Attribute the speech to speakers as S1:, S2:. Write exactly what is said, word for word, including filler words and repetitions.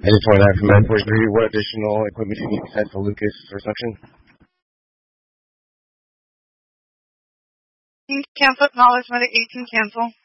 S1: Any point out from Med forty-three, what additional equipment do you need besides for Lucas for suction?
S2: Cancel, acknowledge medic eighteen cancel.